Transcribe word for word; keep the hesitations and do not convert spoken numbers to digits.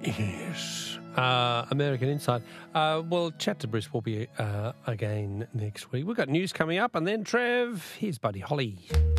Yes. Uh, American Insight. Uh, we'll chat to Bruce Warby uh, again next week. We've got news coming up, and then Trev, here's Buddy Holly.